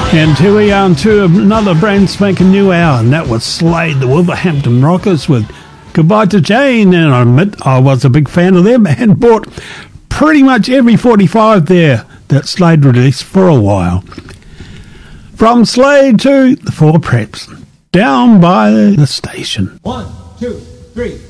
And here we are to another brand spanking new hour, and that was Slade, the Wolverhampton Rockers, with Goodbye to Jane. And I admit I was a big fan of them and bought pretty much every 45 there that Slade released for a while. From Slade to the Four Preps, Down by the Station. 1, 2, 3.